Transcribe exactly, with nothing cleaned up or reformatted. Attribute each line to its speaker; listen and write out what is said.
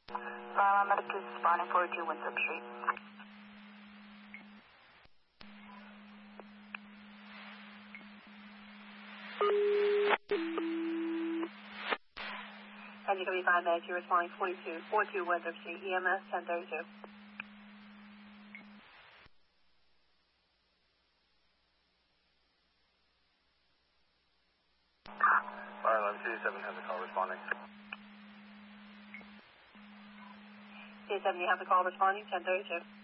Speaker 1: Paramedic is responding for two Winthrop Street. And you can be five minutes, you're responding forty-two, forty-two Winthrop Street, E M S ten thirty-two.
Speaker 2: Fire eleven two seven has a call responding.
Speaker 1: two seven, you have the call responding, ten thirty-two.